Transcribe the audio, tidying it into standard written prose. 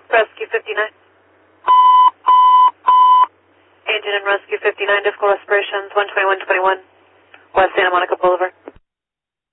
Rescue 59. Agent and Rescue 59, difficult respirations, 12121, West Santa Monica Boulevard.